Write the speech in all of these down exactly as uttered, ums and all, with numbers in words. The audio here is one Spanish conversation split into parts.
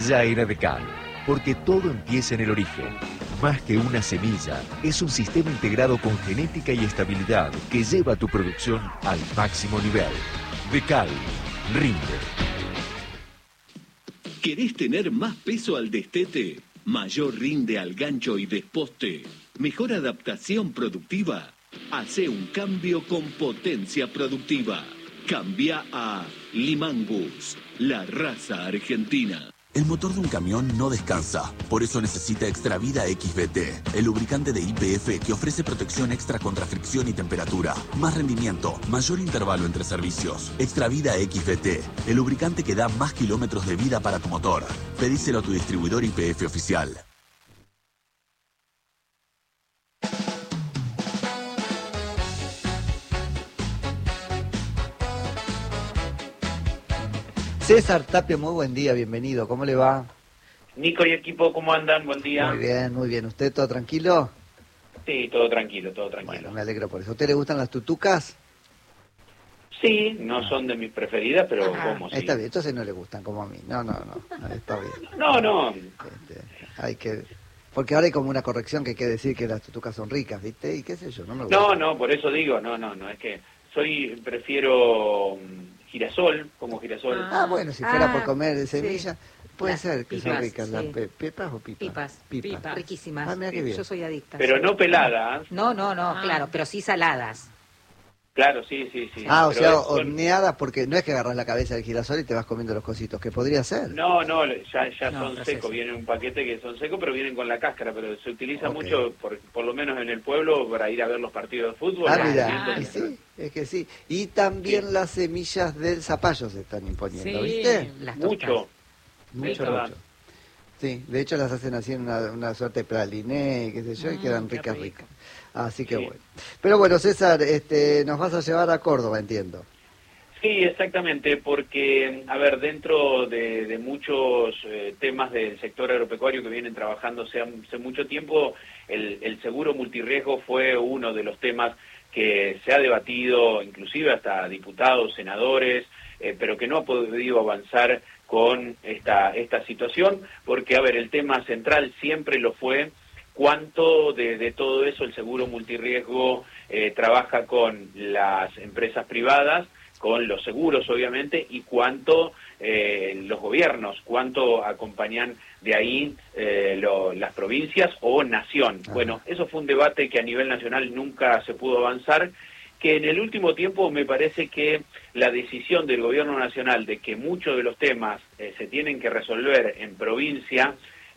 Ya era Decal, porque todo empieza en el origen. Más que una semilla, es un sistema integrado con genética y estabilidad que lleva tu producción al máximo nivel. Decal, rinde. ¿Querés tener más peso al destete? ¿Mayor rinde al gancho y desposte? ¿Mejor adaptación productiva? Hacé un cambio con potencia productiva. Cambia a Limangus, la raza argentina. El motor de un camión no descansa, por eso necesita Extravida X B T, el lubricante de Y P F que ofrece protección extra contra fricción y temperatura, más rendimiento, mayor intervalo entre servicios. Extravida X B T, el lubricante que da más kilómetros de vida para tu motor. Pedíselo a tu distribuidor Y P F oficial. César Tapia, muy buen día, bienvenido, ¿cómo le va? Nico y equipo, ¿cómo andan? Buen día. Muy bien, muy bien, ¿usted todo tranquilo? Sí, todo tranquilo, todo tranquilo. Bueno, me alegro por eso. ¿A usted le gustan las tutucas? Sí, no son de mis preferidas, pero Ah, como sí. está bien, entonces no le gustan como a mí, no, no, no, está bien. No, no. Este, hay que... Porque ahora hay como una corrección que hay que decir que las tutucas son ricas, ¿viste? Y qué sé yo, no me gusta. No, no, por eso digo, no, no, no, es que soy, prefiero mm, girasol, como girasol. Ah, bueno, si fuera Ah, por comer semilla, sí. puede Las ser que son pipas, ricas. sí. ¿Las pe- pepas o pipas? Pipas, pipas, riquísimas. Ah, mira qué bien. Yo soy adicta. Pero sí. no peladas. No, no, no, Ah. claro, pero sí saladas. Claro, sí, sí, sí. Ah, o pero sea, es- son- horneadas, porque no es que agarras la cabeza del girasol y te vas comiendo los cositos, que podría ser. No, no, ya, ya No, son pero secos, sí. vienen en un paquete que son secos, pero vienen con la cáscara, pero se utiliza Ok. mucho, por, por lo menos en el pueblo, para ir a ver los partidos de fútbol. Ah, ¿no? mira, Y Ah, y entonces- sí, es que sí. Y también Sí. las semillas del zapallo se están imponiendo, Sí. ¿viste? Las Mucho. tostas. Mucho, verdad. mucho. Sí, de hecho las hacen así en una, una suerte de praliné, qué sé yo, y Mm, quedan qué ricas, rico. ricas. Así que Sí. bueno. Pero bueno, César, este, nos vas a llevar a Córdoba, entiendo. Sí, exactamente, porque, a ver, dentro de, de muchos eh, temas del sector agropecuario que vienen trabajándose hace mucho tiempo, el, el seguro multirriesgo fue uno de los temas que se ha debatido, inclusive hasta diputados, senadores, eh, pero que no ha podido avanzar con esta, esta situación, porque, a ver, el tema central siempre lo fue cuánto de, de todo eso el seguro multirriesgo eh, trabaja con las empresas privadas, con los seguros obviamente, y cuánto eh, los gobiernos, cuánto acompañan de ahí eh, lo, las provincias o nación. Ajá. Bueno, eso fue un debate que a nivel nacional nunca se pudo avanzar, que en el último tiempo me parece que la decisión del gobierno nacional de que muchos de los temas eh, se tienen que resolver en provincia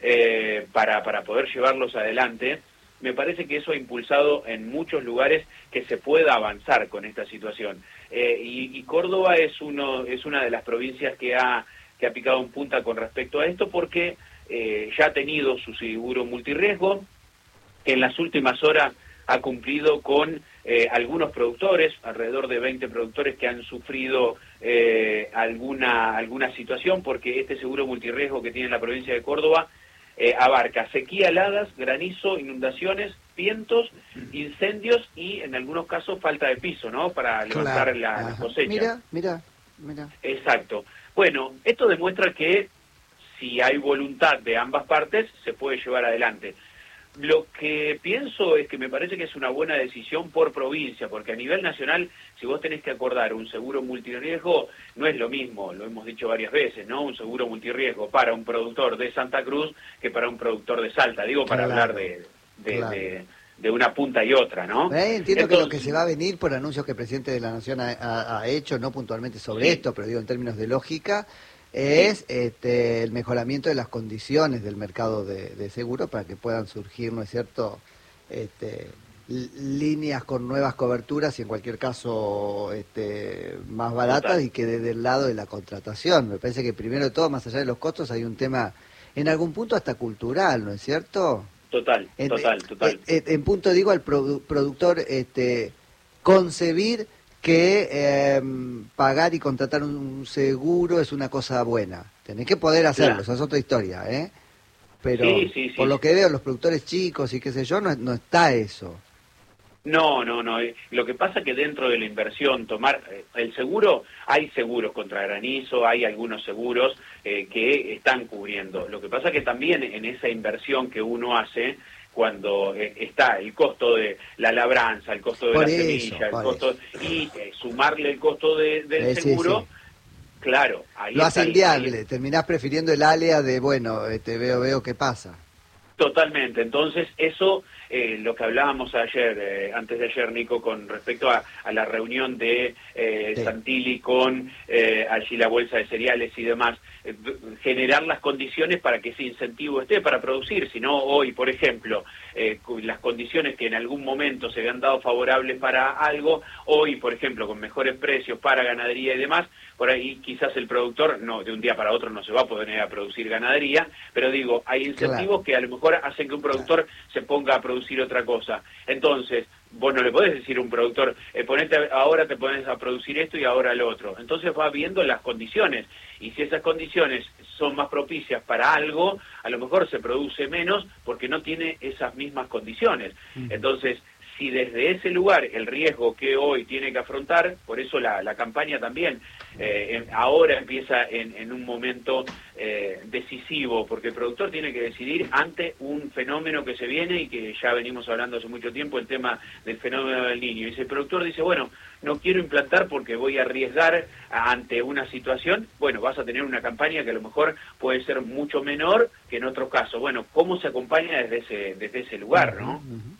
eh, para, para poder llevarlos adelante, me parece que eso ha impulsado en muchos lugares que se pueda avanzar con esta situación. Eh, y, y Córdoba es uno es una de las provincias que ha que ha picado en punta con respecto a esto, porque eh, ya ha tenido su seguro multirriesgo, que en las últimas horas ha cumplido con eh, algunos productores, alrededor de veinte productores que han sufrido eh, alguna alguna situación, porque este seguro multirriesgo que tiene la provincia de Córdoba Eh, abarca sequía, heladas, granizo, inundaciones, vientos, incendios y en algunos casos falta de piso, ¿no? Para levantar Claro, la, la ajá. cosecha. Mira, mira, mira. Exacto. Bueno, esto demuestra que si hay voluntad de ambas partes, se puede llevar adelante. Lo que pienso es que me parece que es una buena decisión por provincia, porque a nivel nacional, si vos tenés que acordar un seguro multirriesgo, no es lo mismo, lo hemos dicho varias veces, ¿no? Un seguro multirriesgo para un productor de Santa Cruz que para un productor de Salta, digo, para Claro, hablar de, de, claro. de, de una punta y otra, ¿no? Eh, entiendo que lo que Entonces- se va a venir por anuncios que el presidente de la Nación ha, ha- ha hecho, no puntualmente sobre Sí. esto, pero digo en términos de lógica, es este, el mejoramiento de las condiciones del mercado de, de seguro para que puedan surgir, ¿no es cierto?, este, l- líneas con nuevas coberturas y en cualquier caso este, más baratas. Total. Y que desde el lado de la contratación. Me parece que primero de todo, más allá de los costos, hay un tema en algún punto hasta cultural, ¿no es cierto? Total, En, total, total. en- en punto digo al produ- productor este, concebir que eh, pagar y contratar un seguro es una cosa buena. Tenés que poder hacerlo, Claro. esa es otra historia, ¿eh? Pero Sí, sí, sí. por lo que veo, los productores chicos y qué sé yo, no, no está eso. No, no, no. Lo que pasa es que dentro de la inversión, tomar el seguro, hay seguros contra granizo, hay algunos seguros eh, que están cubriendo. Lo que pasa es que también en esa inversión que uno hace, cuando eh, está el costo de la labranza, el costo de por la eso, semilla, el costo eso. y eh, sumarle el costo de, del eh, seguro, sí, sí. claro, ahí lo está hace el, inviable, ahí, terminás prefiriendo el alea de, bueno, este, veo, veo qué pasa. Totalmente. Entonces, eso, eh, lo que hablábamos ayer, eh, antes de ayer, Nico, con respecto a, a la reunión de eh, Sí. Santilli con eh, allí la bolsa de cereales y demás, eh, generar las condiciones para que ese incentivo esté para producir. Si no, hoy, por ejemplo, eh, las condiciones que en algún momento se habían dado favorables para algo, hoy, por ejemplo, con mejores precios para ganadería y demás, por ahí quizás el productor, no de un día para otro no se va a poder a producir ganadería, pero digo, hay incentivos Claro. que a lo mejor hacen que un productor claro. se ponga a producir otra cosa. Entonces, vos no le podés decir a un productor, eh, ponete ahora te pones a producir esto y ahora lo otro. Entonces va viendo las condiciones, y si esas condiciones son más propicias para algo, a lo mejor se produce menos porque no tiene esas mismas condiciones. Uh-huh. Entonces, si desde ese lugar el riesgo que hoy tiene que afrontar, por eso la, la campaña también eh, en, ahora empieza en, en un momento eh, decisivo, porque el productor tiene que decidir ante un fenómeno que se viene y que ya venimos hablando hace mucho tiempo, el tema del fenómeno del Niño. Y si el productor dice, bueno, no quiero implantar porque voy a arriesgar ante una situación, bueno, vas a tener una campaña que a lo mejor puede ser mucho menor que en otro caso. Bueno, ¿cómo se acompaña desde ese, desde ese lugar, no? Uh-huh.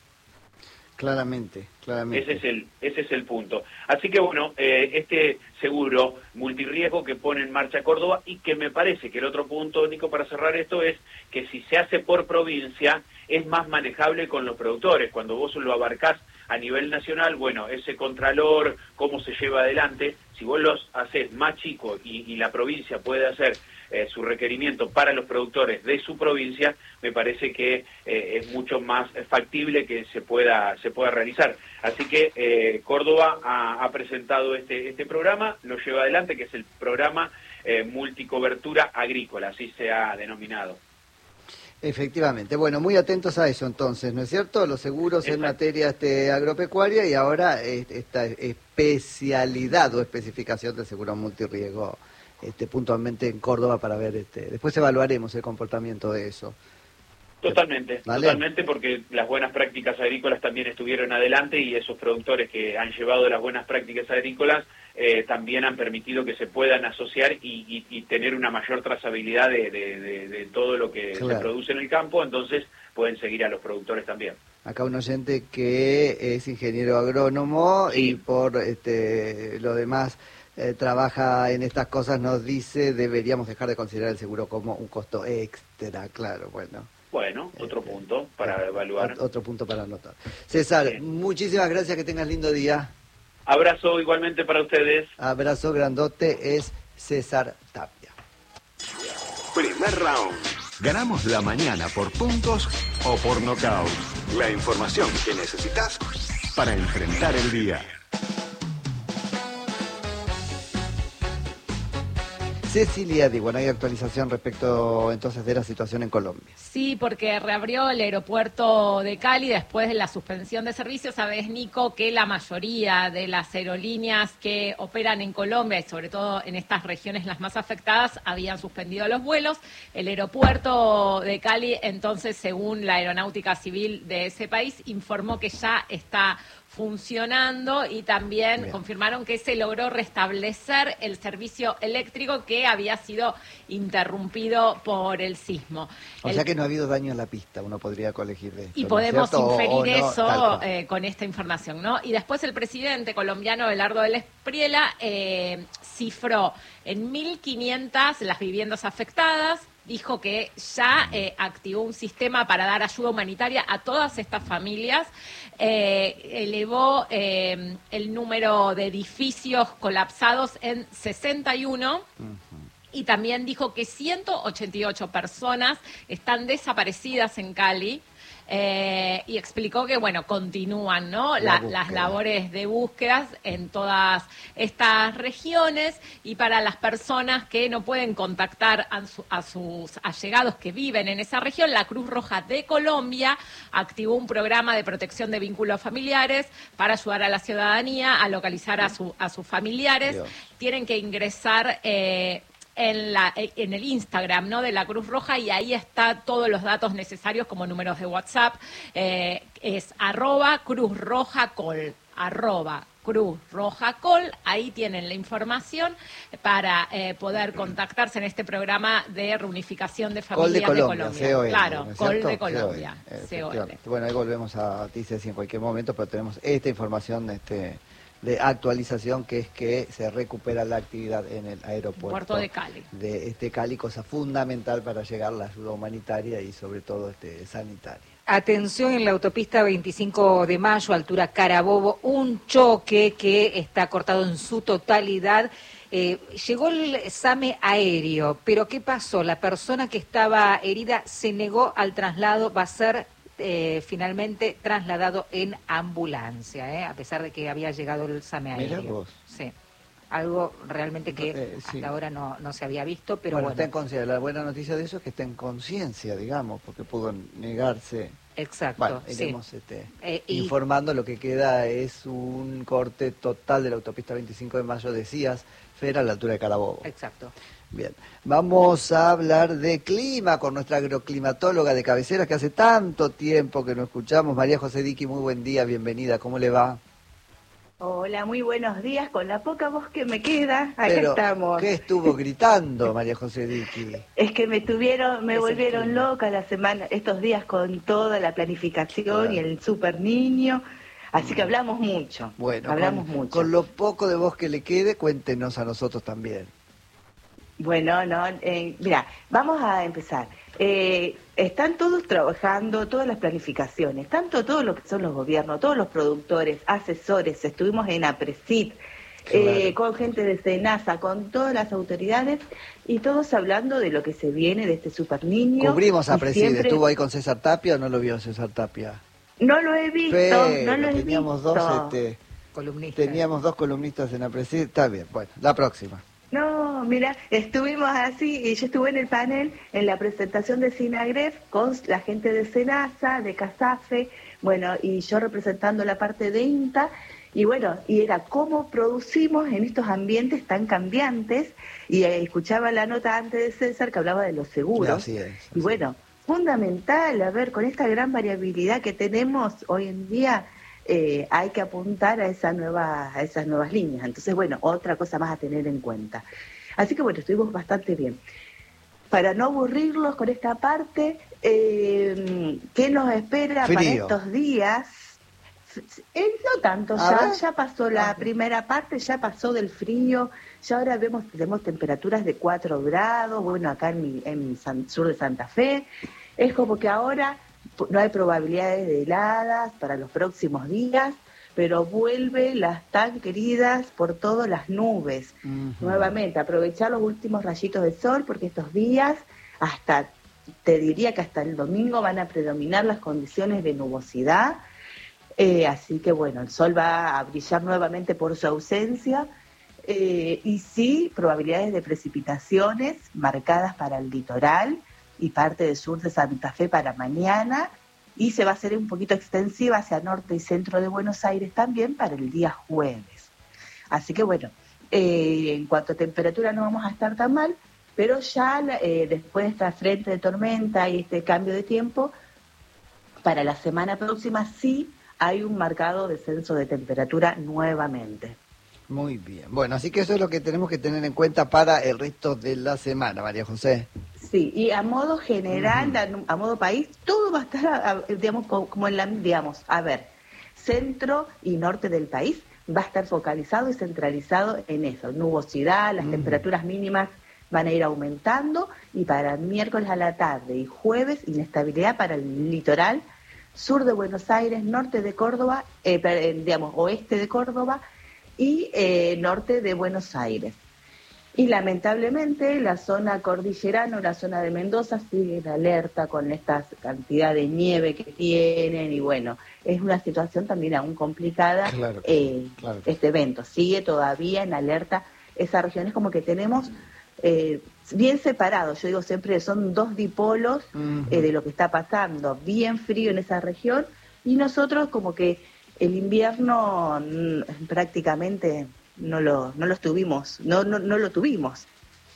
Claramente, claramente. Ese es el, ese es el punto. Así que bueno, eh, este seguro multirriesgo que pone en marcha Córdoba, y que me parece que el otro punto, Nico, para cerrar esto, es que si se hace por provincia, es más manejable con los productores. Cuando vos lo abarcás a nivel nacional, bueno, ese contralor, cómo se lleva adelante, si vos los haces más chicos y, y la provincia puede hacer eh, su requerimiento para los productores de su provincia, me parece que eh, es mucho más factible que se pueda se pueda realizar. Así que eh, Córdoba ha, ha presentado este este programa, lo lleva adelante, que es el programa eh, Multicobertura Agrícola, así se ha denominado. Efectivamente. Bueno, muy atentos a eso entonces, ¿no es cierto? Los seguros Exacto. En materia este, agropecuaria, y ahora esta especialidad o especificación del seguro multirriesgo este, puntualmente en Córdoba, para ver, este, después evaluaremos el comportamiento de eso. Totalmente, ¿Vale? Totalmente, porque las buenas prácticas agrícolas también estuvieron adelante, y esos productores que han llevado las buenas prácticas agrícolas eh, también han permitido que se puedan asociar y, y, y tener una mayor trazabilidad de, de, de, de todo lo que claro. se produce en el campo, entonces pueden seguir a los productores también. Acá un oyente que es ingeniero agrónomo sí. y por este, lo demás eh, trabaja en estas cosas, nos dice deberíamos dejar de considerar el seguro como un costo extra, claro, bueno. Bueno, otro este, punto para evaluar. Otro punto para anotar. César, sí. muchísimas gracias, que tengas lindo día. Abrazo igualmente para ustedes. Abrazo grandote, es César Tapia. Primer round. Ganamos la mañana por puntos o por nocaut. La información que necesitas para enfrentar el día. Cecilia, digo, no hay actualización respecto entonces de la situación en Colombia. Sí, porque reabrió el aeropuerto de Cali después de la suspensión de servicios. Sabés, Nico, que la mayoría de las aerolíneas que operan en Colombia, y sobre todo en estas regiones las más afectadas, habían suspendido los vuelos. El aeropuerto de Cali, entonces, según la Aeronáutica Civil de ese país, informó que ya está funcionando, y también Bien. confirmaron que se logró restablecer el servicio eléctrico que había sido interrumpido por el sismo. O el... sea que no ha habido daño en la pista, uno podría colegir de esto. Y podemos ¿no inferir o, o no, eso eh, con esta información, ¿no? Y después el presidente colombiano Belardo del Espriella eh, cifró en mil quinientas las viviendas afectadas. Dijo que ya eh, activó un sistema para dar ayuda humanitaria a todas estas familias, eh, elevó eh, el número de edificios colapsados en sesenta y uno, uh-huh. Y también dijo que ciento ochenta y ocho personas están desaparecidas en Cali. Eh, y explicó que, bueno, continúan, ¿no? La, La las labores de búsquedas en todas estas regiones, y para las personas que no pueden contactar a, su, a sus allegados que viven en esa región, la Cruz Roja de Colombia activó un programa de protección de vínculos familiares para ayudar a la ciudadanía a localizar a, su, a sus familiares. Dios. Tienen que ingresar... Eh, En, la, en el Instagram, ¿no?, de la Cruz Roja, y ahí está todos los datos necesarios como números de WhatsApp. Eh, es arroba Cruz Roja Col, arroba Cruz Roja Col. Ahí tienen la información para eh, poder contactarse en este programa de reunificación de familias Col de Colombia. Colombia. C O L, claro, ¿no Col de Colombia. C O L. Bueno, ahí volvemos a noticias en cualquier momento, pero tenemos esta información este de actualización, que es que se recupera la actividad en el aeropuerto Puerto de Cali. De este Cali, cosa fundamental para llegar la ayuda humanitaria y sobre todo este sanitaria. Atención, en la autopista veinticinco de mayo, altura Carabobo, un choque que está cortado en su totalidad. Eh, llegó el SAME aéreo, pero ¿qué pasó? La persona que estaba herida se negó al traslado, va a ser Eh, finalmente trasladado en ambulancia, ¿eh? A pesar de que había llegado el SAME aéreo. Mirá vos. Sí, algo realmente que eh, sí. hasta ahora no, no se había visto, pero bueno, bueno. Está en conciencia. La buena noticia de eso es que está en conciencia, digamos, porque pudo negarse. Exacto. Bueno, iremos sí. este, eh, y... informando. Lo que queda es un corte total de la autopista veinticinco de mayo, decías, Fer, a la altura de Carabobo. Exacto. Bien, vamos a hablar de clima con nuestra agroclimatóloga de cabecera, que hace tanto tiempo que no escuchamos. María José Diqui, muy buen día, bienvenida, ¿cómo le va? Hola, muy buenos días, con la poca voz que me queda, acá Pero, estamos. ¿qué estuvo gritando, María José Diqui? Es que me tuvieron, me Es volvieron loca la semana, estos días con toda la planificación, claro, y el super niño, así que hablamos mucho, bueno, hablamos con, mucho. Con lo poco de voz que le quede, cuéntenos a nosotros también. Bueno, no, eh, mira, vamos a empezar. Eh, están todos trabajando, todas las planificaciones, tanto todos los que son los gobiernos, todos los productores, asesores, estuvimos en APRESID, eh, con gente de SENASA, con todas las autoridades, y todos hablando de lo que se viene de este super niño. Cubrimos APRESID, siempre... ¿estuvo ahí con César Tapia o no lo vio César Tapia? No lo he visto, Pero no lo he teníamos visto. Dos, este, columnistas. Teníamos dos columnistas en APRESID, está bien, bueno, la próxima. No, mira, estuvimos así, y yo estuve en el panel en la presentación de SINAGREF con la gente de SENASA, de CASAFE, bueno, y yo representando la parte de INTA, y bueno, y era cómo producimos en estos ambientes tan cambiantes, y eh, escuchaba la nota antes de César que hablaba de los seguros. Así es, así y bueno, fundamental, a ver, con esta gran variabilidad que tenemos hoy en día, Eh, hay que apuntar a, esa nueva, a esas nuevas líneas. Entonces, bueno, otra cosa más a tener en cuenta. Así que, bueno, estuvimos bastante bien. Para no aburrirlos con esta parte, eh, ¿qué nos espera Frío. para estos días? Eh, no tanto, ya, ya pasó la ah. primera parte, ya pasó del frío, ya ahora vemos, tenemos temperaturas de cuatro grados, bueno, acá en, mi, en San, sur de Santa Fe, es como que ahora no hay probabilidades de heladas para los próximos días, pero vuelven las tan queridas por todas las nubes. Uh-huh. Nuevamente, aprovechar los últimos rayitos de sol, porque estos días, hasta te diría que hasta el domingo van a predominar las condiciones de nubosidad, eh, así que bueno, el sol va a brillar nuevamente por su ausencia, eh, y sí, probabilidades de precipitaciones marcadas para el litoral y parte del sur de Santa Fe para mañana, y se va a hacer un poquito extensiva hacia norte y centro de Buenos Aires también para el día jueves. Así que bueno, eh, en cuanto a temperatura no vamos a estar tan mal, pero ya eh, después de esta frente de tormenta y este cambio de tiempo, para la semana próxima sí hay un marcado descenso de temperatura nuevamente. Muy bien, bueno, así que eso es lo que tenemos que tener en cuenta para el resto de la semana, María José. Sí, y a modo general, uh-huh. a, a modo país, todo va a estar, a, digamos, como en la, digamos, a ver, centro y norte del país va a estar focalizado y centralizado en eso, nubosidad, las uh-huh. temperaturas mínimas van a ir aumentando, y para miércoles a la tarde y jueves, inestabilidad para el litoral, sur de Buenos Aires, norte de Córdoba, eh, digamos, oeste de Córdoba, y eh, norte de Buenos Aires. Y lamentablemente la zona cordillerana o la zona de Mendoza sigue en alerta con esta cantidad de nieve que tienen y bueno, es una situación también aún complicada. Claro, eh, claro. Este evento sigue todavía en alerta. Esas regiones como que tenemos eh, bien separados, yo digo siempre son dos dipolos uh-huh. eh, de lo que está pasando, bien frío en esa región y nosotros como que el invierno mm, prácticamente... no lo no lo tuvimos, no no no lo tuvimos.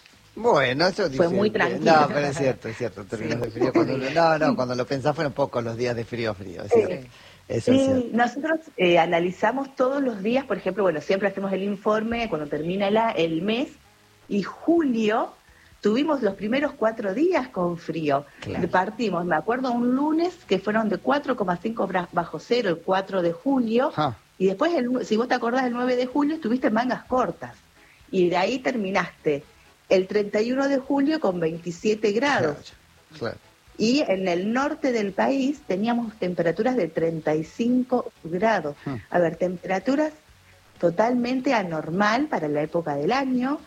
Bueno, eso fue muy tranquilo. No, pero es cierto, es cierto, términos sí. de frío. Cuando uno, no, no, cuando lo pensás fueron pocos los días de frío, frío. Es cierto. Eh, eso sí, es cierto. Nosotros eh, analizamos todos los días, por ejemplo, bueno, siempre hacemos el informe cuando termina la, el mes, y julio tuvimos los primeros cuatro días con frío. Claro. Partimos, me acuerdo, un lunes que fueron de cuatro coma cinco bajo cero, el cuatro de julio. Ah. Y después, el, si vos te acordás, el nueve de julio estuviste en mangas cortas. Y de ahí terminaste el treinta y uno de julio con veintisiete grados. Claro, claro. Y en el norte del país teníamos temperaturas de treinta y cinco grados. Hmm. A ver, temperaturas totalmente anormal para la época del año.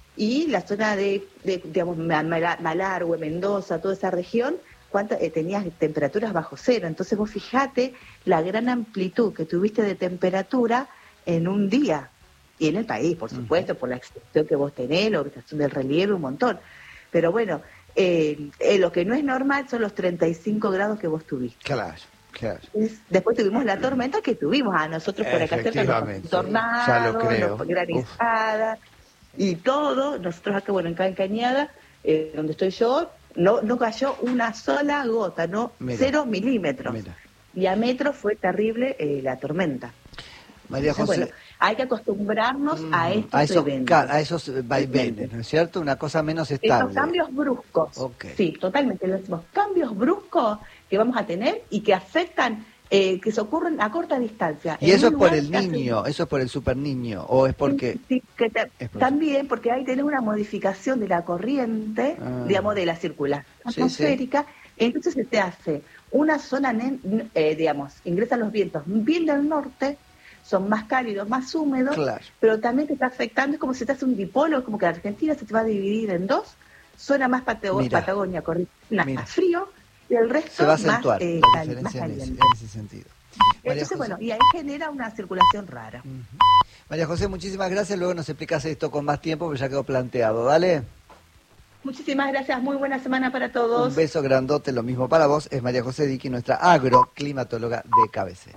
Y la zona de, de digamos, Malargüe, Mendoza, toda esa región... Cuánta, eh, tenías temperaturas bajo cero, entonces vos fijate la gran amplitud que tuviste de temperatura en un día, y en el país, por supuesto, uh-huh. por la extensión que vos tenés, la ubicación del relieve, un montón, pero bueno, eh, eh, lo que no es normal son los treinta y cinco grados que vos tuviste. Claro, claro. Después tuvimos la tormenta que tuvimos a nosotros por acá cerca, los tornados, granizadas, y todo, nosotros acá, bueno, acá en Cañada, eh, donde estoy yo, No no cayó una sola gota, no mira, cero milímetros. Mira. Y a metros fue terrible eh, la tormenta. María José. Entonces, bueno, hay que acostumbrarnos mm, a estos a esos, eventos. A esos vaivenes, ¿no es cierto? Una cosa menos estable. Esos cambios bruscos. Okay. Sí, totalmente. Lo decimos, cambios bruscos que vamos a tener y que afectan, eh, que se ocurren a corta distancia. Y eso es por el niño, hace... eso es por el super niño, o es porque... Sí, sí, que te... es por también porque ahí tenés una modificación de la corriente, ah. digamos, de la circulación sí, atmosférica, sí. Entonces se te hace una zona, eh, digamos, ingresan los vientos bien del norte, son más cálidos, más húmedos, claro. Pero también te está afectando, es como si te hace un dipolo, es como que la Argentina se te va a dividir en dos, zona más Patago- Patagonia, corriente, más frío, y el resto se va a acentuar más, eh, la diferencia en ese, en ese sentido. María Entonces, José. Bueno, y ahí genera una circulación rara. Uh-huh. María José, muchísimas gracias. Luego nos explicas esto con más tiempo, porque ya quedó planteado. ¿Dale? Muchísimas gracias. Muy buena semana para todos. Un beso grandote, lo mismo para vos. Es María José Diqui, nuestra agroclimatóloga de cabecera.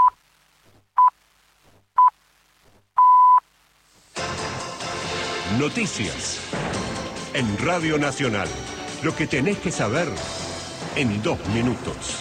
Noticias en Radio Nacional. Lo que tenés que saber en dos minutos.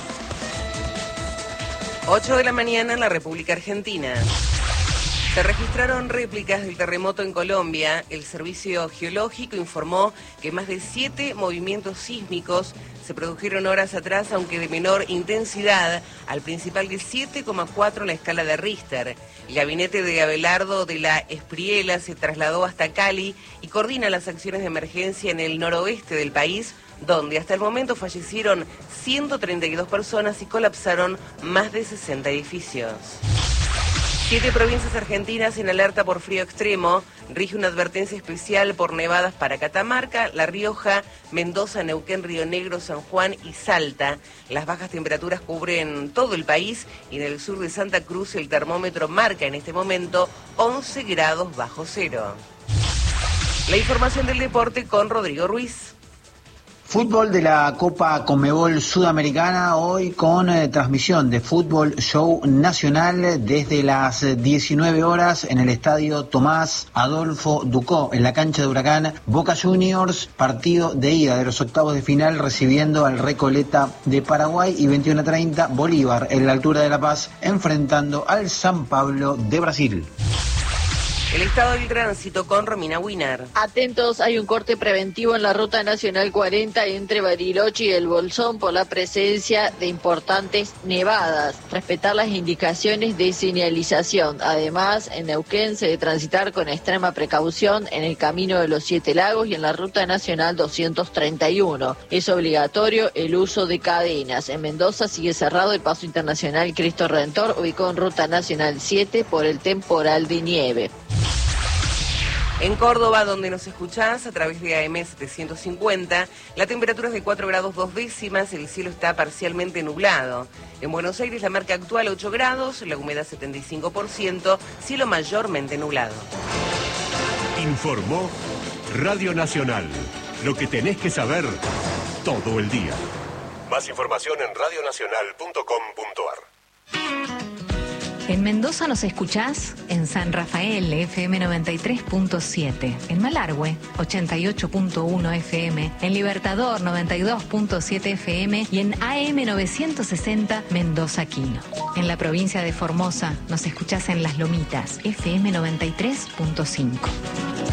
ocho de la mañana en la República Argentina. Se registraron réplicas del terremoto en Colombia. El Servicio Geológico informó que más de siete movimientos sísmicos se produjeron horas atrás, aunque de menor intensidad, al principal de siete coma cuatro en la escala de Richter. El gabinete de Abelardo de la Espriela se trasladó hasta Cali y coordina las acciones de emergencia en el noroeste del país, donde hasta el momento fallecieron ciento treinta y dos personas y colapsaron más de sesenta edificios. Siete provincias argentinas en alerta por frío extremo. Rige una advertencia especial por nevadas para Catamarca, La Rioja, Mendoza, Neuquén, Río Negro, San Juan y Salta. Las bajas temperaturas cubren todo el país y en el sur de Santa Cruz el termómetro marca en este momento once grados bajo cero. La información del deporte con Rodrigo Ruiz. Fútbol de la Copa Conmebol Sudamericana, hoy con eh, transmisión de Fútbol Show Nacional desde las diecinueve horas en el estadio Tomás Adolfo Ducó, en la cancha de Huracán. Boca Juniors, partido de ida de los octavos de final, recibiendo al Recoleta de Paraguay, y veintiuno a treinta Bolívar en la altura de La Paz, enfrentando al San Pablo de Brasil. El estado del tránsito con Romina Wiener. Atentos, hay un corte preventivo en la Ruta Nacional cuarenta entre Bariloche y El Bolsón por la presencia de importantes nevadas. Respetar las indicaciones de señalización. Además, en Neuquén se debe transitar con extrema precaución en el Camino de los Siete Lagos y en la Ruta Nacional doscientos treinta y uno. Es obligatorio el uso de cadenas. En Mendoza sigue cerrado el paso internacional Cristo Redentor, ubicado en Ruta Nacional siete por el temporal de nieve. En Córdoba, donde nos escuchás a través de A M setecientos cincuenta, la temperatura es de cuatro grados dos décimas, el cielo está parcialmente nublado. En Buenos Aires la marca actual ocho grados, la humedad setenta y cinco por ciento, cielo mayormente nublado. Informó Radio Nacional. Lo que tenés que saber todo el día. Más información en radio nacional punto com punto ar. En Mendoza nos escuchás en San Rafael, F M noventa y tres punto siete, en Malargüe, ochenta y ocho punto uno F M, en Libertador, noventa y dos punto siete F M y en A M novecientos sesenta Mendoza Quino. En la provincia de Formosa nos escuchás en Las Lomitas, F M noventa y tres punto cinco.